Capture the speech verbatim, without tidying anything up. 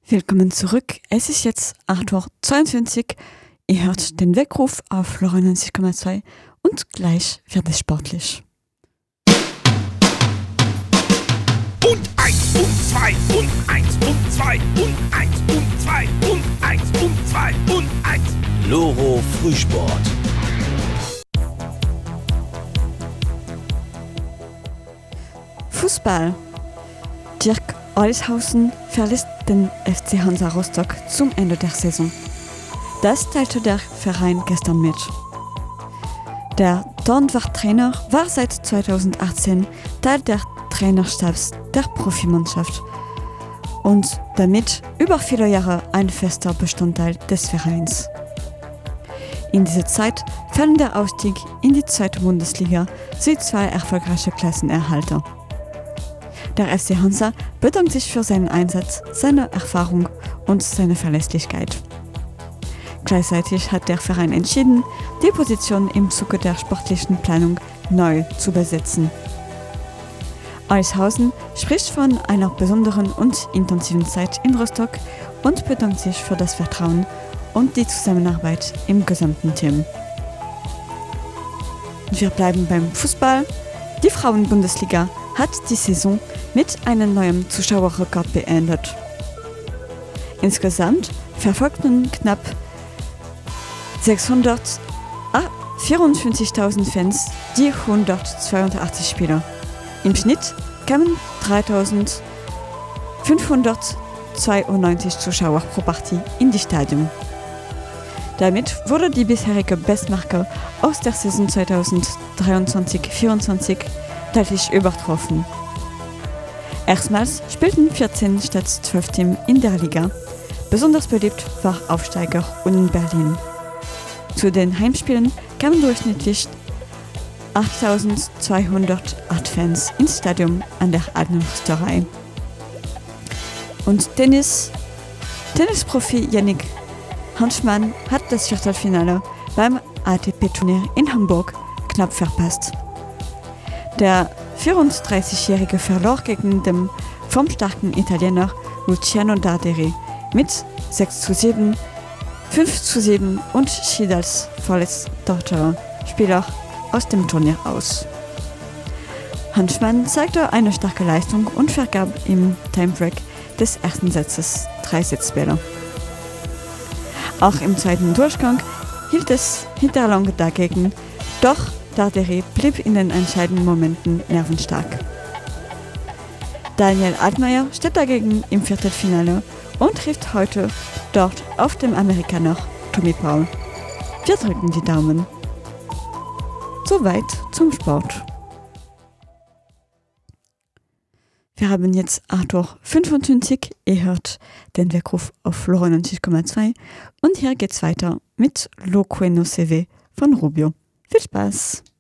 Willkommen zurück. Es ist jetzt acht Uhr zweiundzwanzig. Ihr hört den Weckruf auf neunundneunzig Komma zwei und gleich wird es sportlich. Und eins und zwei und eins und zwei und eins und zwei und eins und zwei und eins. Loro Frühsport. Fußball. Dirk Olshausen verlässt den F C Hansa Rostock zum Ende der Saison. Das teilte der Verein gestern mit. Der Torwart-Trainer war seit zweitausendachtzehn Teil der Trainerstabs der Profimannschaft und damit über viele Jahre ein fester Bestandteil des Vereins. In dieser Zeit fallen der Aufstieg in die zweite Bundesliga sowie zwei erfolgreiche Klassenerhalter. Der F C Hansa bedankt sich für seinen Einsatz, seine Erfahrung und seine Verlässlichkeit. Gleichzeitig hat der Verein entschieden, die Position im Zuge der sportlichen Planung neu zu besetzen. Olshausen spricht von einer besonderen und intensiven Zeit in Rostock und bedankt sich für das Vertrauen und die Zusammenarbeit im gesamten Team. Wir bleiben beim Fußball. Die Frauen-Bundesliga hat die Saison mit einem neuen Zuschauerrekord beendet. Insgesamt verfolgten knapp sechshundertvierundfünfzigtausend Fans die hundertzweiundachtzig Spiele. Im Schnitt kamen dreitausendfünfhundertzweiundneunzig Zuschauer pro Partie in die Stadion. Damit wurde die bisherige Bestmarke aus der Saison zweitausenddreiundzwanzig vierundzwanzig deutlich übertroffen. Erstmals spielten vierzehn statt zwölf Teams in der Liga. Besonders beliebt war Aufsteiger und Berlin. Zu den Heimspielen kamen durchschnittlich achttausendzweihundertacht Fans ins Stadion an der Alten Försterei. Und Tennis. Tennisprofi Yannick Hanschmann hat das Viertelfinale beim A T P-Turnier in Hamburg knapp verpasst. Der vierunddreißigjährige verlor gegen den formstarken Italiener Luciano Darderi mit sechs zu sieben, fünf zu sieben und schied als vorletzter Spieler aus dem Turnier aus. Hanschmann zeigte eine starke Leistung und vergab im Timebreak des ersten Satzes drei Setzbälle. Auch im zweiten Durchgang hielt es hinter Lange dagegen, doch Darderi blieb in den entscheidenden Momenten nervenstark. Daniel Altmaier steht dagegen im Viertelfinale und trifft heute dort auf dem Amerikaner Tommy Paul. Wir drücken die Daumen. Soweit zum Sport. Wir haben jetzt acht Uhr fünfundfünfzig. Ihr hört den Weckruf auf neunundneunzig Komma zwei und hier geht's weiter mit Lo Queno C W von Rubio. Viel Spaß!